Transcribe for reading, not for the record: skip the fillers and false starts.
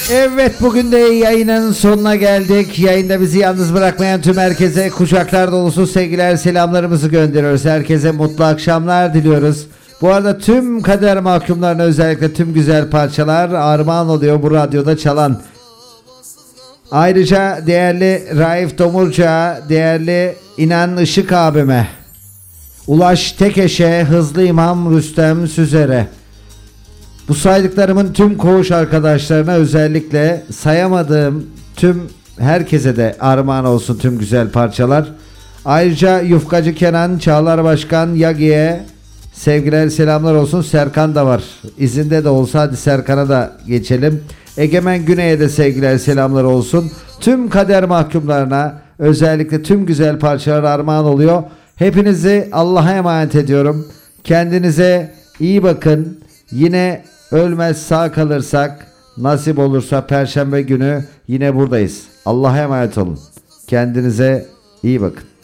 Evet, bugün de yayının sonuna geldik. Yayında bizi yalnız bırakmayan tüm herkese kucaklar dolusu sevgiler, selamlarımızı gönderiyoruz. Herkese mutlu akşamlar diliyoruz. Bu arada tüm kader mahkumlarına, özellikle tüm güzel parçalar armağan oluyor bu radyoda çalan. Ayrıca değerli Raif Domurca, değerli İnan Işık abime, Ulaş Tekeş'e, Hızlı İmam Rüstem Süzer'e, bu saydıklarımın tüm koğuş arkadaşlarına, özellikle sayamadığım tüm herkese de armağan olsun tüm güzel parçalar. Ayrıca Yufkacı Kenan, Çağlar Başkan, Yagi'ye sevgiler, selamlar olsun. Serkan da var, izinde de olsa, hadi Serkan'a da geçelim. Egemen Güney'e de sevgiler, selamlar olsun. Tüm kader mahkumlarına özellikle tüm güzel parçalar armağan oluyor. Hepinizi Allah'a emanet ediyorum. Kendinize iyi bakın. Yine ölmez sağ kalırsak, nasip olursa Perşembe günü yine buradayız. Allah'a emanet olun. Kendinize iyi bakın.